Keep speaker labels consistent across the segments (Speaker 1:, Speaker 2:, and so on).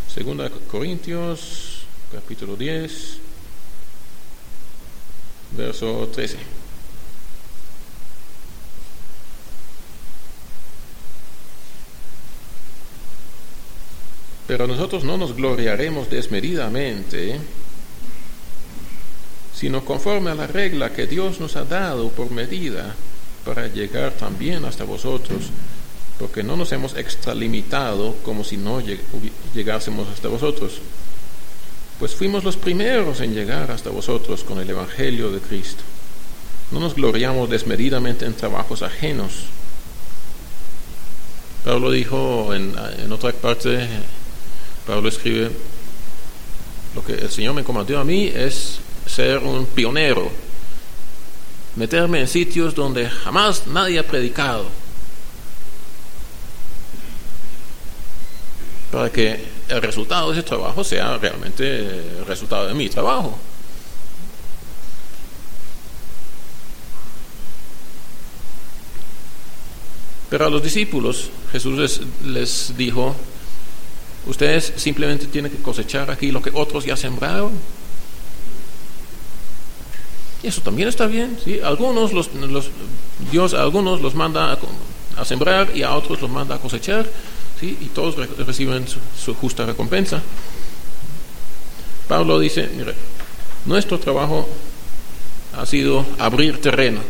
Speaker 1: Segunda Corintios, capítulo 10, verso 13. Pero nosotros no nos gloriaremos desmedidamente, sino conforme a la regla que Dios nos ha dado por medida, para llegar también hasta vosotros, porque no nos hemos extralimitado como si no llegásemos hasta vosotros, pues fuimos los primeros en llegar hasta vosotros con el Evangelio de Cristo. No nos gloriamos desmedidamente en trabajos ajenos. Pablo dijo en otra parte, Pablo escribe: lo que el Señor me encomendó a mí es ser un pionero, meterme en sitios donde jamás nadie ha predicado, para que el resultado de ese trabajo sea realmente el resultado de mi trabajo. Pero a los discípulos Jesús les dijo: ustedes simplemente tienen que cosechar aquí lo que otros ya sembraron. Y eso también está bien, ¿sí? Algunos Dios a algunos los manda a sembrar y a otros los manda a cosechar, ¿sí? Y todos reciben su justa recompensa. Pablo dice: mire, nuestro trabajo ha sido abrir terreno.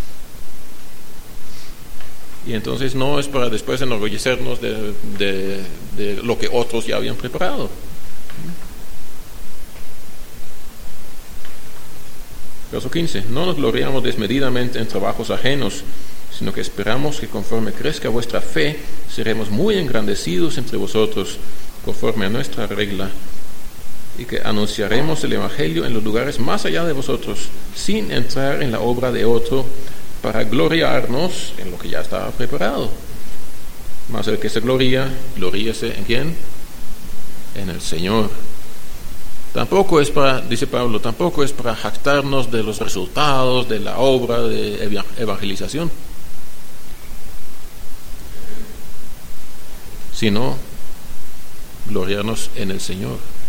Speaker 1: Y entonces no es para después enorgullecernos de lo que otros ya habían preparado. Verso 15: no nos gloriamos desmedidamente en trabajos ajenos, sino que esperamos que conforme crezca vuestra fe, seremos muy engrandecidos entre vosotros, conforme a nuestra regla, y que anunciaremos el Evangelio en los lugares más allá de vosotros, sin entrar en la obra de otro, para gloriarnos en lo que ya estaba preparado. Mas el que se gloríese ¿en quién? En el Señor. Tampoco es para, dice Pablo, tampoco es para jactarnos de los resultados de la obra de evangelización, sino gloriarnos en el Señor.